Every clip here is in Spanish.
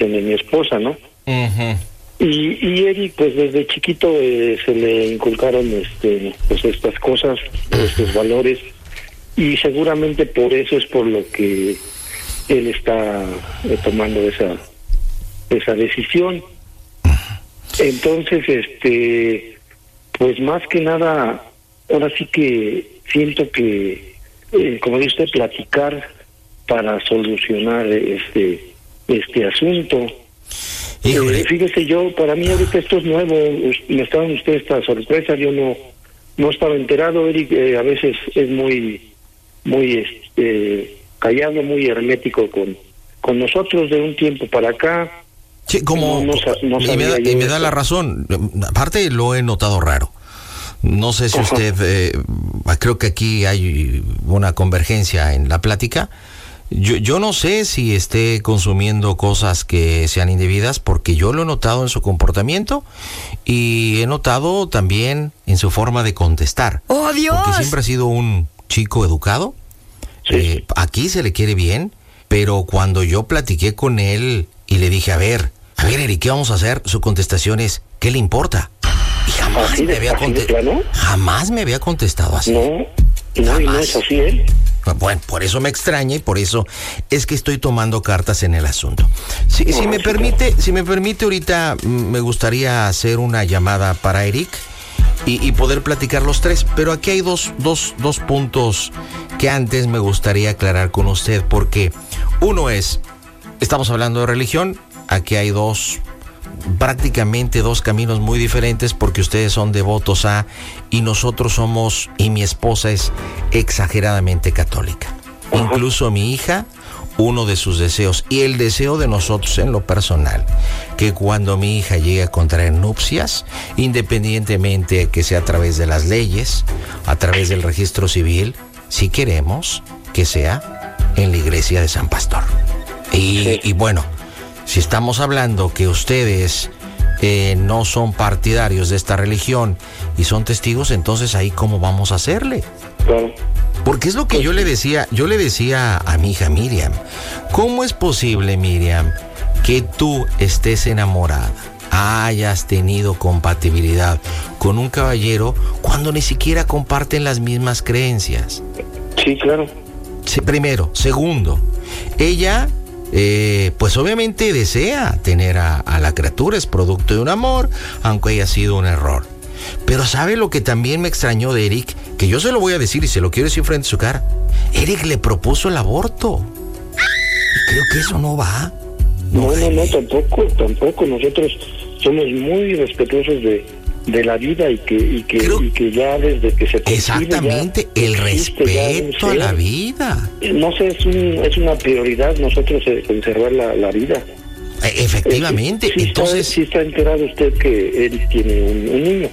decisión de mi esposa, ¿no? Uh-huh. Y Eric, pues desde chiquito se le inculcaron pues estas cosas, estos valores, y seguramente por eso es por lo que él está tomando esa decisión. Entonces, pues más que nada, ahora sí que siento que, como dice usted, platicar para solucionar este asunto. Fíjese, para mí ahorita esto es nuevo, me está dando usted esta sorpresa, yo no estaba enterado. Eric a veces es muy callado, muy hermético con nosotros. De un tiempo para acá, sí, como y me da la razón. Aparte lo he notado raro. No sé si usted creo que aquí hay una convergencia en la plática. Yo no sé si esté consumiendo cosas que sean indebidas, porque yo lo he notado en su comportamiento y he notado también en su forma de contestar. ¡Oh, Dios! Porque siempre ha sido un chico educado. Sí. Aquí se le quiere bien, pero cuando yo platiqué con él y le dije, a ver, Eric, ¿qué vamos a hacer? Su contestación es, ¿qué le importa? Y jamás me había contestado así. No es así, ¿eh? Bueno, por eso me extraña y por eso es que estoy tomando cartas en el asunto. Si me permite, ahorita me gustaría hacer una llamada para Eric y poder platicar los tres, pero aquí hay dos puntos que antes me gustaría aclarar con usted, porque uno es, estamos hablando de religión, aquí hay prácticamente dos caminos muy diferentes, porque ustedes son devotos y nosotros somos, y mi esposa es exageradamente católica. Incluso mi hija, uno de sus deseos, y el deseo de nosotros en lo personal, que cuando mi hija llegue a contraer nupcias, independientemente que sea a través de las leyes, a través del registro civil, si queremos que sea en la iglesia de San Pastor. Y bueno, si estamos hablando que ustedes no son partidarios de esta religión y son testigos, entonces ahí ¿cómo vamos a hacerle? Claro. Porque es lo que yo le decía a mi hija Miriam. ¿Cómo es posible, Miriam, que tú estés enamorada, hayas tenido compatibilidad con un caballero cuando ni siquiera comparten las mismas creencias? Sí, claro. Sí, primero. Segundo, ella pues obviamente desea tener a la criatura, es producto de un amor, aunque haya sido un error. Pero ¿sabe lo que también me extrañó de Eric? Que yo se lo voy a decir y se lo quiero decir frente a su cara. Eric le propuso el aborto. Y creo que eso no va. No, tampoco. Nosotros somos muy respetuosos de la vida y que ya desde que se concibe, exactamente, el respeto a la vida. No sé, es una prioridad nosotros conservar la vida. Efectivamente. Entonces, sí está enterado usted que Eric tiene un niño.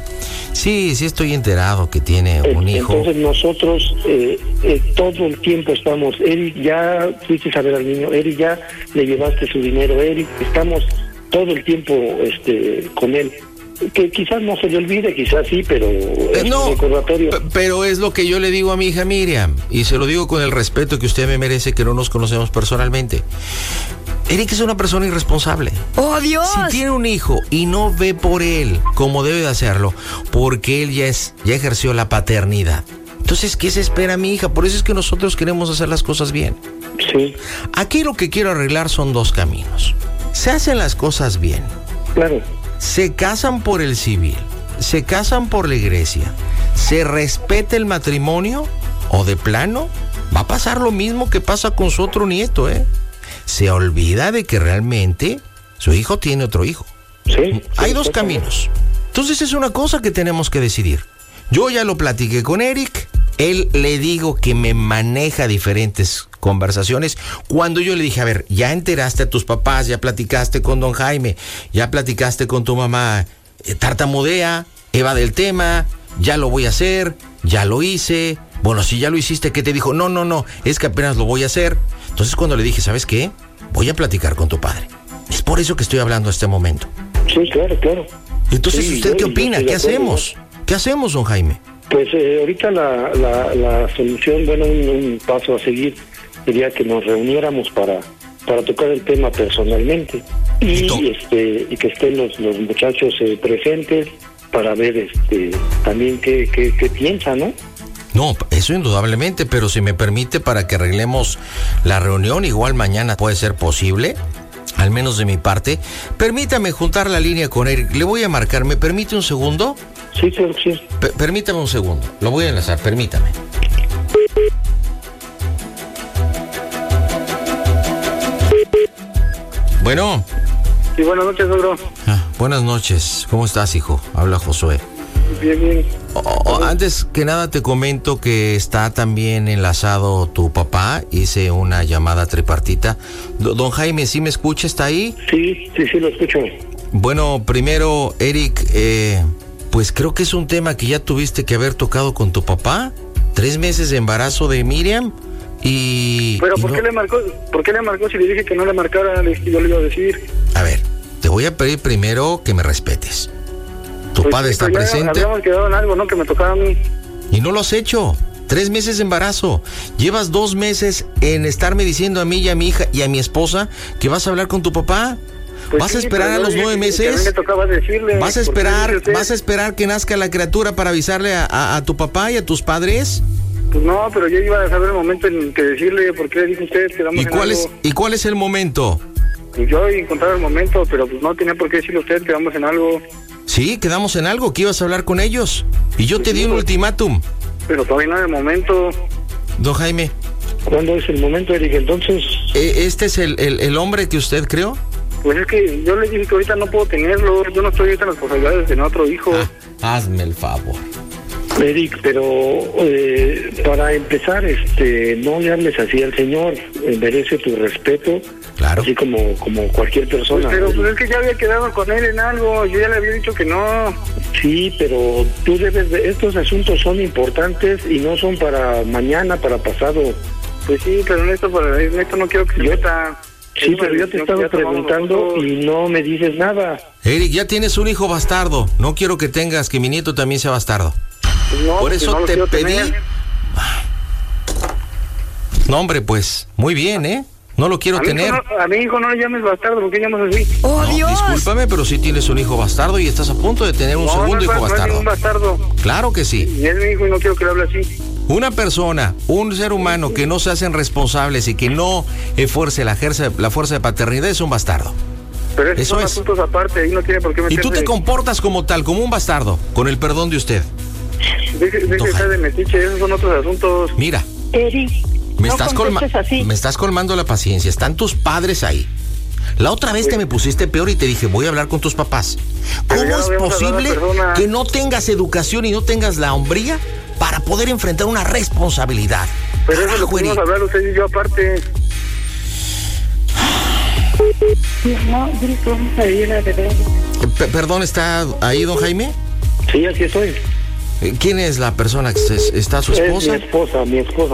Sí, estoy enterado que tiene un hijo. Entonces nosotros todo el tiempo estamos, Eric, ya fuiste a ver al niño, Eric, ya le llevaste su dinero, Eric, estamos todo el tiempo con él. Que quizás no se le olvide, quizás sí, pero no, un recordatorio. Pero es lo que yo le digo a mi hija Miriam, y se lo digo con el respeto que usted me merece, que no nos conocemos personalmente. Eric es una persona irresponsable. ¡Oh, Dios! Si tiene un hijo y no ve por él como debe de hacerlo, porque él ya ejerció la paternidad, entonces, ¿qué se espera, mi hija? Por eso es que nosotros queremos hacer las cosas bien. Sí. Aquí lo que quiero arreglar son dos caminos. Se hacen las cosas bien. Claro. Se casan por el civil, se casan por la iglesia, se respeta el matrimonio, o de plano va a pasar lo mismo que pasa con su otro nieto, Se olvida de que realmente su hijo tiene otro hijo. Sí. Hay dos caminos. Entonces es una cosa que tenemos que decidir. Yo ya lo platiqué con Eric, él le digo que me maneja diferentes conversaciones. Cuando yo le dije, a ver, ya enteraste a tus papás, ya platicaste con don Jaime, ya platicaste con tu mamá, tartamudea, eva del tema, ya lo voy a hacer, ya lo hice. Bueno, si ya lo hiciste, ¿qué te dijo? No, es que apenas lo voy a hacer. Entonces cuando le dije, ¿sabes qué? Voy a platicar con tu padre. Es por eso que estoy hablando este momento. Sí, claro. Entonces, sí, ¿usted qué opina? ¿Qué hacemos? ¿Qué hacemos, don Jaime? Pues ahorita la solución, bueno, un paso a seguir sería que nos reuniéramos para para tocar el tema personalmente y que estén los muchachos presentes para ver también qué piensan, ¿no? No, eso indudablemente, pero si me permite, para que arreglemos la reunión, igual mañana puede ser posible, al menos de mi parte. Permítame juntar la línea con Eric. Le voy a marcar. ¿Me permite un segundo? Sí, claro que sí. Permítame un segundo. Lo voy a enlazar. Permítame. Bueno. Sí, buenas noches, suegro. Buenas noches. ¿Cómo estás, hijo? Habla Josué. Bien, bien. Antes que nada te comento que está también enlazado tu papá. Hice una llamada tripartita. Don Jaime, ¿sí me escucha? ¿Está ahí? Sí, lo escucho. Bueno, primero, Eric, pues creo que es un tema que ya tuviste que haber tocado con tu papá. 3 meses de embarazo de Miriam y... Pero y ¿por no... qué le marcó? ¿Por qué le marcó si le dije que no le marcara? Yo le iba a decir. A ver, te voy a pedir primero que me respetes. Tu Pues padre sí, está pero ya presente. habíamos quedado en algo, ¿no? Que me tocaba a mí. Y no lo has hecho. 3 meses de embarazo. Llevas 2 meses en estarme diciendo a mí y a mi hija y a mi esposa que vas a hablar con tu papá. Pues ¿Vas a sí, esperar pero a los yo 9 dije que a mí meses? me tocaba decirle. ¿Vas a ¿Por qué esperar, dice usted? vas a esperar que nazca la criatura para avisarle a tu papá y a tus padres? Pues no, pero yo iba a saber el momento en que decirle por qué dijo usted que damos ¿Y en algo. cuál es el momento? Pues yo encontraba el momento, pero pues no tenía por qué decirle a usted que damos en algo. Sí, quedamos en algo, que ibas a hablar con ellos. Y yo te di un ultimátum. Pero todavía no es el momento. Don Jaime, ¿Cuándo es el momento, Eric? Entonces... ¿este es el hombre que usted creó? Pues es que yo le dije que ahorita no puedo tenerlo. Yo no estoy ahorita en las posibilidades de tener otro hijo. Hazme el favor. Eric, pero para empezar, no le hables así al señor, merece tu respeto, Claro. así como cualquier persona. Pero pues es que ya había quedado con él en algo, yo ya le había dicho que no. Sí, pero tú debes de, estos asuntos son importantes y no son para mañana, para pasado. Pues sí, pero en esto no quiero que se Yo- meta. Sí, pero yo te he estado preguntando y no me dices nada. Eric, ya tienes un hijo bastardo. No quiero que tengas que mi nieto también sea bastardo. Pues no, Por pues eso no lo te quiero pedí... tener. No, hombre, pues, muy bien, ¿eh? No lo quiero tener. A mi hijo no le llames bastardo, porque llamas así. ¡Oh, No, Dios! discúlpame, pero sí tienes un hijo bastardo y estás a punto de tener un segundo hijo no es bastardo. ningún bastardo. Claro que sí. Y es mi hijo y no quiero que le hable así. Una persona, un ser humano que no se hacen responsables y que no esfuerce la fuerza de paternidad es un bastardo. Pero esos Eso son es. asuntos aparte, ahí no tiene por qué Y meterse. tú te comportas como tal, como un bastardo, con el perdón de usted. Deje de estar de metiche, esos son otros asuntos. Mira, Eric, me no estás contestes así. me estás colmando la paciencia. Están tus padres ahí. La otra vez te me pusiste peor y te dije, voy a hablar con tus papás. Pero ¿Cómo ya es habíamos hablado posible de persona. que no tengas educación y no tengas la hombría para poder enfrentar una responsabilidad? Pero eso lo Carajo, pudimos Eric. hablar usted y yo aparte. No, Eric, vamos a ir a beber. Perdón, ¿está ahí don Jaime? Sí, aquí estoy. ¿Quién es la persona que está su esposa? Es mi esposa.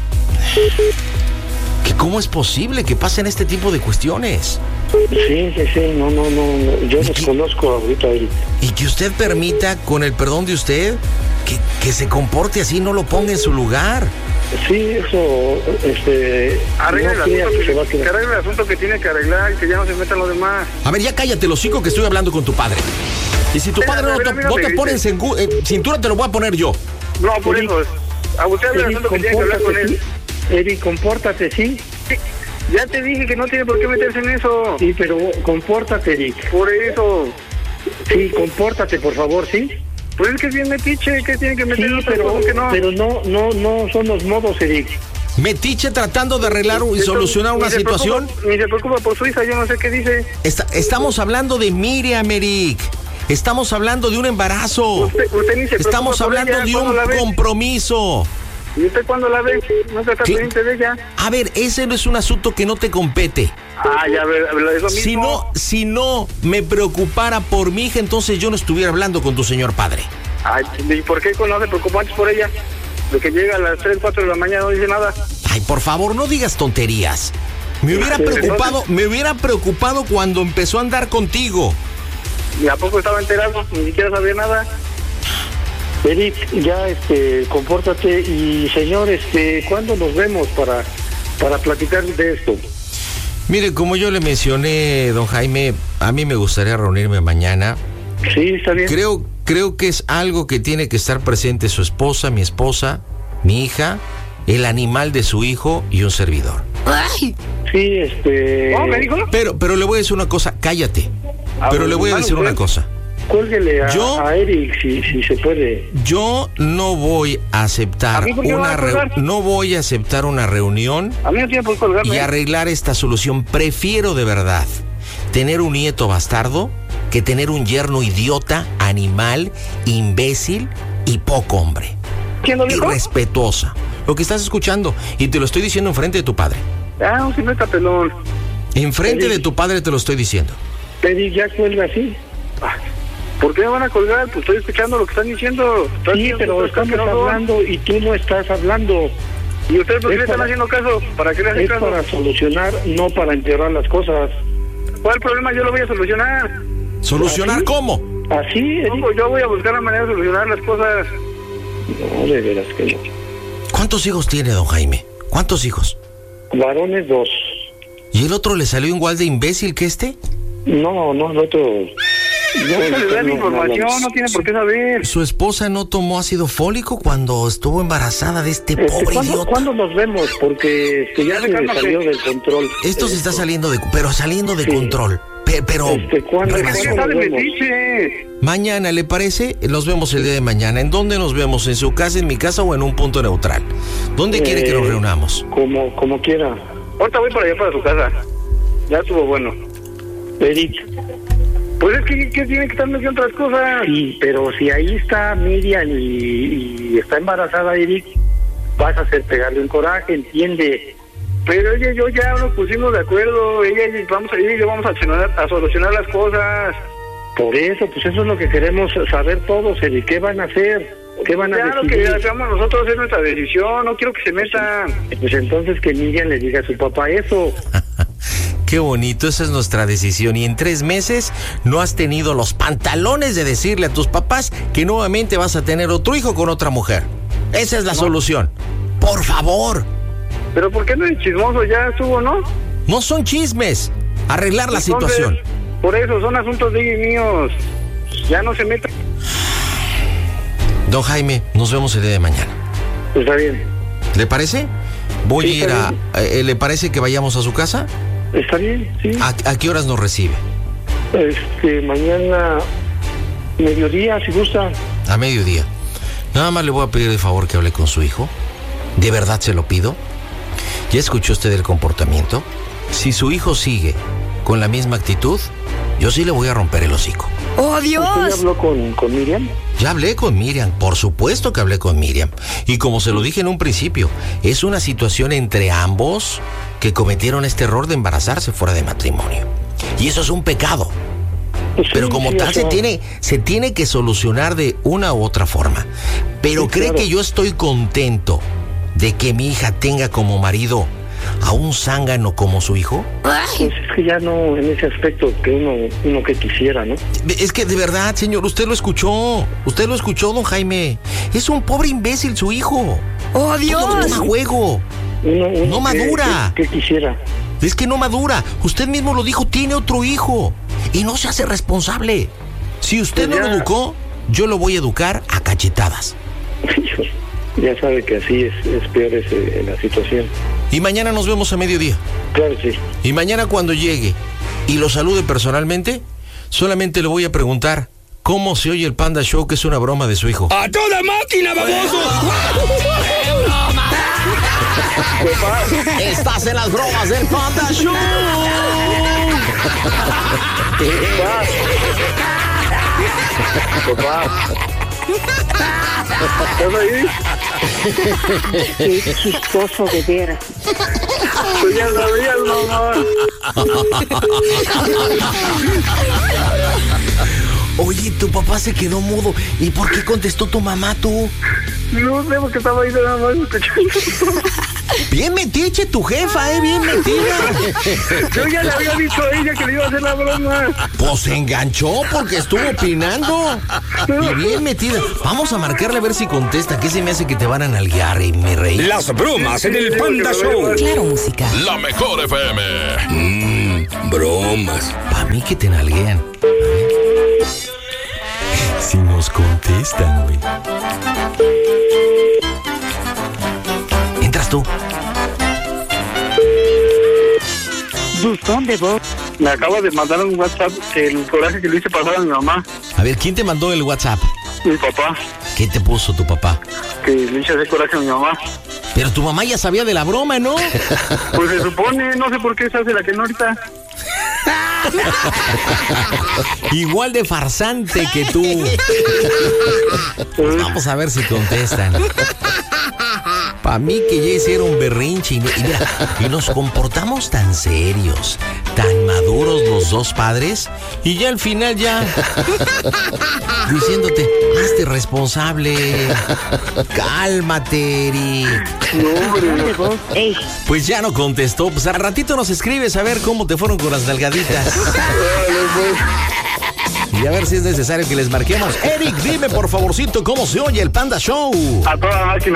¿Cómo es posible que pasen este tipo de cuestiones? Sí, no, yo desconozco ahorita, Eric. Y que usted permita, con el perdón de usted, que se comporte así, no lo ponga en su lugar. Sí, eso, Arregle no el crea asunto que se va a que quedar. arregle el asunto que tiene que arreglar y que ya no se metan los demás. A ver, ya cállate, los hocico, que estoy hablando con tu padre. Y si tu Mira, padre mira, mira, no te mira, pone en cintura, te lo voy a poner yo. No, por Eric, eso. A usted el Eric, asunto que tiene que hablar con él. sí. Eric, compórtate, ¿sí? Ya te dije que no tiene por qué meterse en eso. Sí, pero compórtate, Eric. Por eso. Sí, compórtate, por favor, ¿sí? Pues es que es bien metiche, que tiene que Sí, meterse pero que no. no son los modos, Eric. Metiche tratando de arreglar y solucionar una situación. Ni se preocupa por su hija, yo no sé qué dice. Estamos hablando de Miriam, Eric. Estamos hablando de un embarazo. Usted ni se preocupa Estamos por hablando ella, de ¿cuándo un la ve? compromiso. ¿Y usted cuándo la ve? ¿No está ¿Qué? pendiente de ella? A ver, ese no es un asunto que no te compete. Ah, ya, a ver, es lo mismo. Si no me preocupara por mi hija, entonces yo no estuviera hablando con tu señor padre. Ay, ¿y por qué no se preocupa antes por ella? De que llega a las 3, 4 de la mañana no dice nada. Ay, por favor, no digas tonterías. Me hubiera Entonces- preocupado cuando empezó a andar contigo. ¿Y a poco estaba enterado? Ni siquiera sabía nada. Eric, ya, compórtate. Y, señor, ¿cuándo nos vemos para platicar de esto? Mire, como yo le mencioné, don Jaime, a mí me gustaría reunirme mañana. Sí, está bien. Creo que es algo que tiene que estar presente su esposa, mi hija, el animal de su hijo y un servidor. ¡Ay! Sí, ¿Cómo me dijo? Pero le voy a decir una cosa, cállate. Pero le voy a decir una cosa. Cuélguele a Eric si se puede. Yo no voy a aceptar una reunión A mí no tiene por qué colgarme. y arreglar esta solución. Prefiero de verdad tener un nieto bastardo que tener un yerno idiota, animal, imbécil y poco hombre. ¿Quién lo dijo? Irrespetuosa. Lo que estás escuchando, y te lo estoy diciendo enfrente de tu padre. Ah, un simple pelón. Enfrente de tu padre te lo estoy diciendo. Eric, ya cuelga así. ¿Por qué me van a colgar? Pues estoy escuchando lo que están diciendo. Sí, pero estamos hablando y tú no estás hablando. ¿Y ustedes por qué Es le están para- haciendo caso? ¿Para qué le hacen Es caso? para solucionar, no para empeorar las cosas. ¿Cuál problema? Yo lo voy a solucionar. ¿Solucionar ¿Así? cómo? Así, No, Eric. pues yo voy a buscar la manera de solucionar las cosas. No, de veras que no. ¿Cuántos hijos tiene don Jaime? ¿Cuántos hijos? Varones 2. ¿Y el otro le salió igual de imbécil que este? No, el otro. No se le da la información, no tiene por qué saber. ¿Su esposa no tomó ácido fólico cuando estuvo embarazada de este pobre idiota? ¿Cuándo nos vemos? Porque ya se cálmate. salió del control. Esto se está saliendo de Sí. control. Pero ¿Cuándo? ¿Qué rebasó. está de vemos. metiche? Mañana, ¿le parece? Nos vemos el día de mañana. ¿En dónde nos vemos? ¿En su casa, en mi casa o en un punto neutral? ¿Dónde quiere que nos reunamos? Como quiera. Ahorita voy para allá, para su casa. Ya estuvo bueno. Eric. Pues es que tiene que estar metiendo otras cosas. Sí, pero si ahí está Miriam y está embarazada, Eric, vas a hacer pegarle un coraje, entiende. Pero ella y yo ya nos pusimos de acuerdo. Ella y yo vamos a solucionar las cosas. Por eso, pues eso es lo que queremos saber todos, Eric. ¿Qué van a hacer? ¿Qué van a Ya lo que decidir? hagamos nosotros es nuestra decisión. No quiero que se metan. Pues entonces que Miriam le diga a su papá eso. Qué bonito, esa es nuestra decisión. Y en 3 meses no has tenido los pantalones de decirle a tus papás que nuevamente vas a tener otro hijo con otra mujer. Esa es la solución. Por favor. Pero ¿por qué no es chismoso? Ya estuvo, ¿no? No son chismes. Arreglar la Entonces, situación. Por eso, son asuntos de ellos y míos. Ya no se metan. Don Jaime, nos vemos el día de mañana. Está bien. ¿Le parece? Voy Sí, a ir está ¿le parece que vayamos a su casa? Está bien, sí. ¿A qué horas nos recibe? Mañana, mediodía, si gusta. A mediodía. Nada más le voy a pedir de favor que hable con su hijo. De verdad se lo pido. ¿Ya escuchó usted el comportamiento? Si su hijo sigue con la misma actitud, yo sí le voy a romper el hocico. ¡Oh, ¿Usted ya Dios! habló con Miriam? Ya hablé con Miriam, por supuesto que hablé con Miriam. Y como se lo dije en un principio, es una situación entre ambos que cometieron este error de embarazarse fuera de matrimonio. Y eso es un pecado. Pues sí, Pero como sí, tal o sea, se tiene que solucionar de una u otra forma. Pero Sí, ¿cree claro. que yo estoy contento de que mi hija tenga como marido a un zángano como su hijo? ¡Ay! Pues es que ya no en ese aspecto que uno que quisiera, ¿no? Es que de verdad, señor, usted lo escuchó, don Jaime. Es un pobre imbécil su hijo. ¡Oh, Todo lo Dios! toma a juego. Uno No madura. Que quisiera. Es que no madura. Usted mismo lo dijo, tiene otro hijo. Y no se hace responsable. Si usted no Pues lo ya. educó, yo lo voy a educar a cachetadas. Ya sabe que así es peor la situación. Y mañana nos vemos a mediodía. Claro, sí. Y mañana cuando llegue y lo salude personalmente, solamente le voy a preguntar cómo se oye el Panda Show, que es una broma de su hijo. ¡A toda máquina, baboso! Estás en las bromas del Panda Show. ¿Estás ahí? Qué chistoso de veras. Pues ya sabías, mamá. Oye, tu papá se quedó mudo. ¿Y por qué contestó tu mamá tú? No sé por qué estaba ahí nada más escuchando. Bien metiche tu jefa, bien metida. Yo ya le había dicho a ella que le iba a hacer la broma. Pues se enganchó porque estuvo opinando. Y bien metida. Vamos a marcarle a ver si contesta. ¿Qué se me hace que te van a nalguear y me reí? Las bromas en el Panda Show. Claro, música. La mejor FM. Bromas. Pa' mí que te nalguean. Si nos contestan, güey. ¿Entras tú? Buzón de voz. Me acaba de mandar un WhatsApp que el coraje que le hice pasar a mi mamá, A ver, ¿quién te mandó el WhatsApp? mi papá, ¿Qué te puso tu papá? que le hice ese coraje a mi mamá. Pero tu mamá ya sabía de la broma, ¿no? Pues se supone, no sé por qué se hace la que no ahorita. Igual de farsante que tú. Vamos a ver si contestan. Para mí que ya hicieron berrinche y nos comportamos tan serios, tan maduros los dos padres, y ya al final ya diciéndote, hazte responsable, cálmate, Eric. Buzón de voz. Ey. Pues ya no contestó, pues al ratito nos escribes a ver cómo te fueron con las nalgaditas. Y a ver si es necesario que les marquemos. Eric, dime por favorcito cómo se oye el Panda Show. A toda máquina.